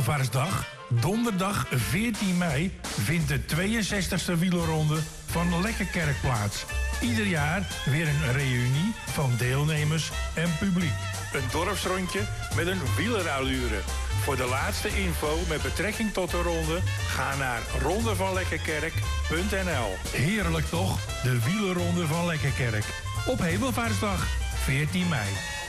Hemelvaartsdag, donderdag 14 mei, vindt de 62e wielerronde van Lekkerkerk plaats. Ieder jaar weer een reunie van deelnemers en publiek. Een dorpsrondje met een wielerallure. Voor de laatste info met betrekking tot de ronde, ga naar rondevanlekkerkerk.nl. Heerlijk toch, de wielerronde van Lekkerkerk. Op Hemelvaartsdag, 14 mei.